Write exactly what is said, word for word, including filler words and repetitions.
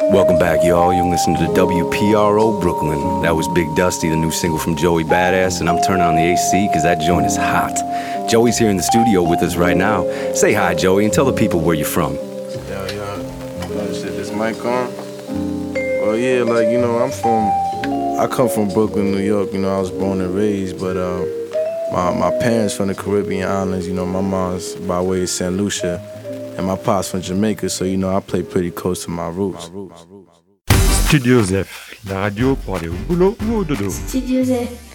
Welcome back, y'all. You're listening to W P R O Brooklyn. That was Big Dusty, the new single from Joey Badass, and I'm turning on the A C because that joint is hot. Joey's here in the studio with us right now. Say hi, Joey, and tell the people where you're from. Yeah, yeah. Oh, shit, this mic on? Well, yeah, like, you know, I'm from, I come from Brooklyn, New York. You know, I was born and raised, but uh, my, my parents from the Caribbean islands. You know, my mom's by way of Saint Lucia. And my pops from Jamaica, so you know I play pretty close to my roots. Studio Zef, la radio pour aller au boulot ou au dodo. Studio Zef.